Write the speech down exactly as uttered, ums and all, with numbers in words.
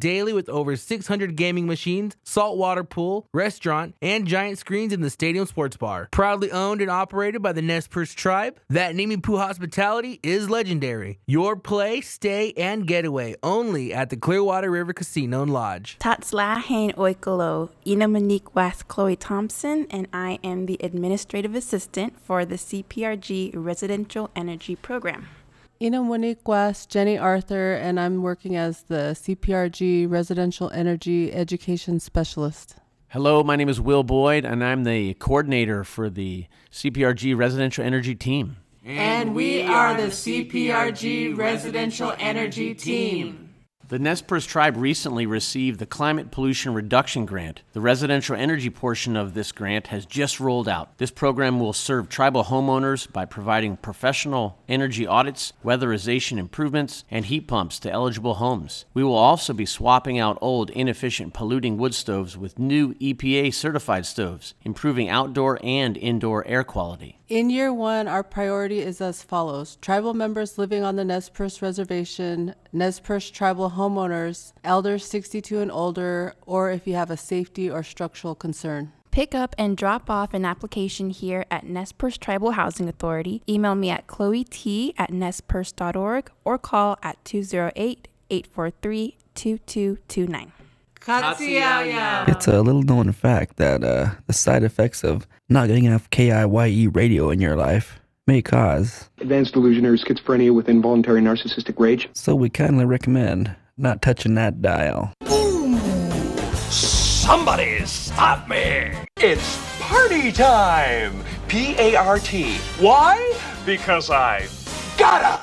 daily with over six hundred gaming machines, saltwater pool, restaurant, and giant screens in the stadium sports bar. Proudly owned and operated by the Nez Perce tribe, that Nimipu hospitality is legendary. Your play, stay, and getaway only at the Clearwater River Casino and Lodge. Tatsla Hain Oikolo, Ina Monique West Chloe Thompson, and I am the Administrative Assistant for the C P R G Residential Energy Program. Ina Monique West, Jenny Arthur, and I'm working as the C P R G Residential Energy Education Specialist. Hello, my name is Will Boyd, and I'm the coordinator for the C P R G Residential Energy Team. And we are the C P R G Residential Energy Team. The Nez Perce Tribe recently received the Climate Pollution Reduction Grant. The residential energy portion of this grant has just rolled out. This program will serve tribal homeowners by providing professional energy audits, weatherization improvements, and heat pumps to eligible homes. We will also be swapping out old, inefficient, polluting wood stoves with new E P A-certified stoves, improving outdoor and indoor air quality. In year one, our priority is as follows. Tribal members living on the Nez Perce Reservation, Nez Perce tribal homeowners, elders sixty-two and older, or if you have a safety or structural concern. Pick up and drop off an application here at Nez Perce Tribal Housing Authority. Email me at chloe t at nez perce dot org or call at two oh eight, eight four three, two two two nine. It's a little known fact that uh, the side effects of not getting enough K I Y E radio in your life may cause advanced delusion or schizophrenia with involuntary narcissistic rage. So we kindly recommend not touching that dial. Ooh, somebody stop me! It's party time! P A R T. Why? Because I gotta!